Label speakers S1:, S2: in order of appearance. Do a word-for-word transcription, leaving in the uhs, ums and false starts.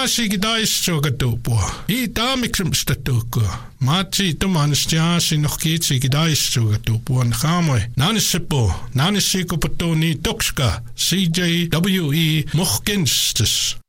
S1: Maasi gidaissugatupua. I taamiksumstatuukua. Maatsi tumanstiaasi nohkiitsi gidaissugatupua nhaamoi. Naanissippu, naanissikuputu ni tukska. C J W E Muhkinstis.